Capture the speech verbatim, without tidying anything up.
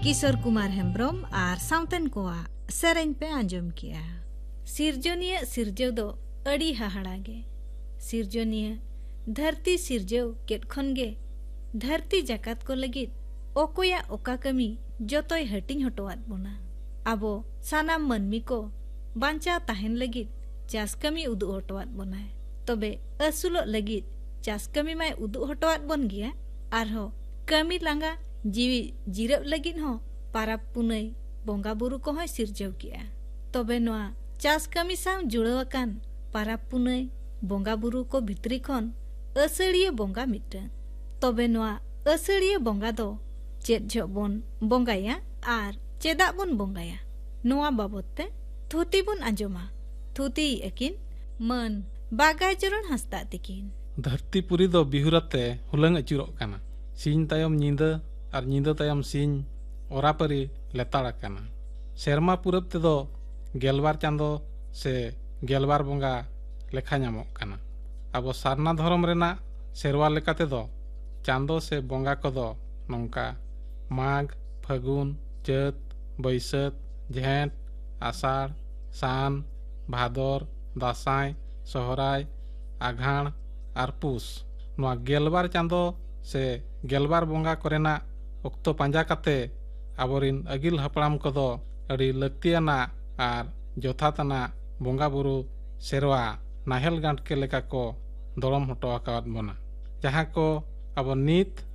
किशोर कुमार हेम्ब्रम और साउतेन कोआ सेरेन पे आंजम किया। सिरजनिया सिरजव दो अड़ी हाहाड़ागे। सिरजनिया धरती सिरजव केट खनगे धरती जाकात को लगित ओकोया ओका कमी जोतोय हटिंग हटोआत बोना। आबो सानाम मनमी को बांचा ताहेन लगित चास कमी उदु हटोआत बोना है। तबे असुलो लगित चास कमी माय उदु हटोआत बोन गिया आरहो कमी लांगा जीवी जिरब लगित हो पाराब पुनई बोंगा बुरु को होय सिरजव किया। तबे नोआ चास कमी साव जुड़ावकान पाराब पुनई बोंगा बुरु को भितरी खन असड़िये बोंगा मिटन। तबे नोआ असड़िये बोंगा दो चेद झो बोन बोंगाया आर चेदा बोन बोंगाया नोआ बाबते थुती बोन आंजोमा। थुती अकिन मन बागाय चरण हस्ता तिकिन। धरती पुरी दो बिहुराते हुलंग अचुरोक काना। सिंह तायम नींदा और नींदा तायम सिंह ओरापरी लेताड़ा काना। सेरमा पुरब ते दो गेलबार चांदो से गेलबार बोंगा लेखा ᱧᱟᱢᱚᱜ काना। अब सारना धर्म रेना सेरवा लेकाते दो चांदो से बोंगा को दो नौका माघ फागुन चैत बैसाख झेंट आषाढ़ सान भादर दासाय सोहराय आघाण और पुस नोआ गेलबार चांदो से गेलबार बोंगा कोरेना ओक्तो पांजा काते आबोरिन अगिल हपड़ाम को दो अड़ी लक्तियाना और जोथातना बोंगा बुरु सेरवा नाहेल गांठ के लेका को दड़म हटो आकाद बोना। जहाँ को अब नीत